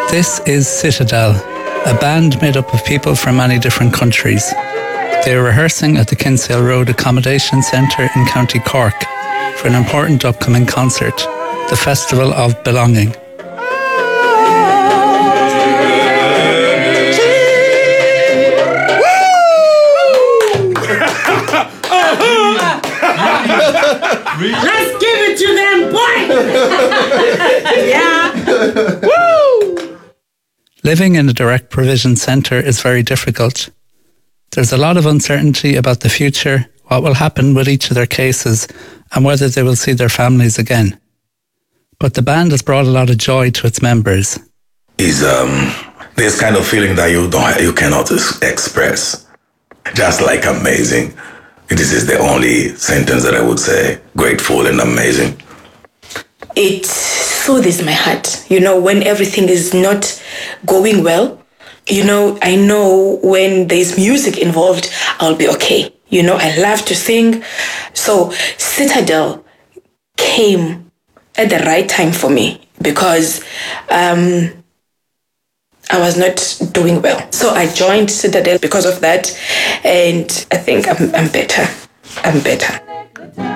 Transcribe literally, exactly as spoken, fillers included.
This is Citadel, a band made up of people from many different countries. They are rehearsing at the Kinsale Road Accommodation Centre in County Cork for an important upcoming concert, the Festival of Belonging. Let's give it to them, boy! Yeah! Woo! Living in a direct provision centre is very difficult. There's a lot of uncertainty about the future, what will happen with each of their cases, and whether they will see their families again. But the band has brought a lot of joy to its members. Is um, this kind of feeling that you don't, you cannot express. Just like amazing. This is the only sentence that I would say. Grateful and amazing. It soothes my heart. You know, when everything is not going well, you know, I know when there's music involved, I'll be okay. You know, I love to sing. So Citadel came at the right time for me because um, I was not doing well. So I joined Citadel because of that. And I think I'm, I'm better. I'm better.